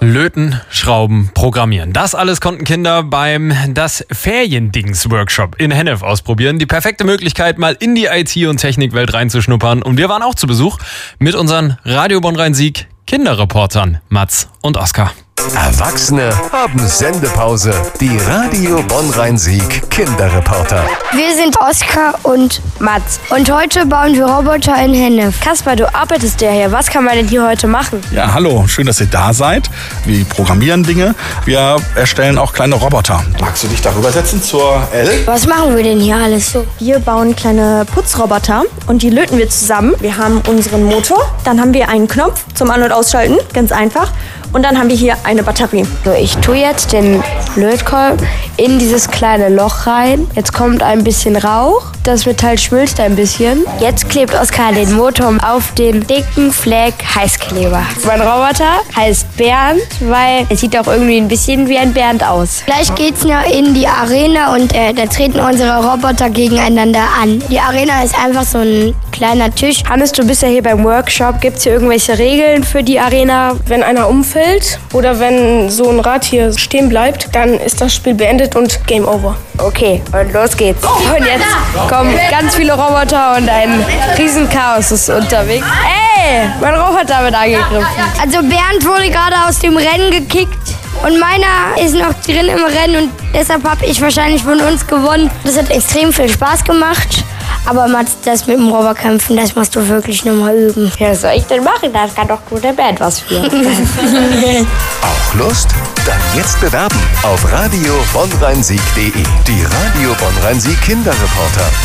Löten, Schrauben, Programmieren. Das alles konnten Kinder beim Das Feriendings-Workshop in Hennef ausprobieren. Die perfekte Möglichkeit, mal in die IT- und Technikwelt reinzuschnuppern. Und wir waren auch zu Besuch mit unseren Radio Bonn-Rhein-Sieg Kinderreportern Mats und Oskar. Erwachsene haben Sendepause. Die Radio Bonn-Rhein-Sieg Kinderreporter. Wir sind Oskar und Mats. Und heute bauen wir Roboter in Hennef. Kasper, du arbeitest ja hier. Was kann man denn hier heute machen? Ja, hallo. Schön, dass ihr da seid. Wir programmieren Dinge. Wir erstellen auch kleine Roboter. Magst du dich darüber setzen zur L? Was machen wir denn hier alles so? Wir bauen kleine Putzroboter und die löten wir zusammen. Wir haben unseren Motor, dann haben wir einen Knopf zum An- und Ausschalten, ganz einfach. Und dann haben wir hier eine Batterie. So, ich tue jetzt den Lötkolben in dieses kleine Loch rein. Jetzt kommt ein bisschen Rauch. Das Metall schmilzt ein bisschen. Jetzt klebt Oskar den Motor auf den dicken Fleck Heißkleber. Mein Roboter heißt Bernd, weil er sieht auch irgendwie ein bisschen wie ein Bernd aus. Gleich geht's noch in die Arena und da treten unsere Roboter gegeneinander an. Die Arena ist einfach so ein kleiner Tisch. Hannes, du bist ja hier beim Workshop. Gibt es hier irgendwelche Regeln für die Arena? Wenn einer umfällt oder wenn so ein Rad hier stehen bleibt, dann ist das Spiel beendet und Game Over. Okay, und los geht's. Und jetzt kommen ganz viele Roboter und ein Riesenchaos ist unterwegs. Ey, mein Roboter wird angegriffen. Also Bernd wurde gerade aus dem Rennen gekickt. Und meiner ist noch drin im Rennen und deshalb habe ich wahrscheinlich von uns gewonnen. Das hat extrem viel Spaß gemacht. Aber Mats, das mit dem Roboterkämpfen, das musst du wirklich nochmal üben. Ja, was soll ich denn machen? Da kann doch nur der Bernd was für. Auch Lust? Dann jetzt bewerben auf radiobonnrhein-sieg.de. Die Radio Bonn-Rhein-Sieg Kinderreporter.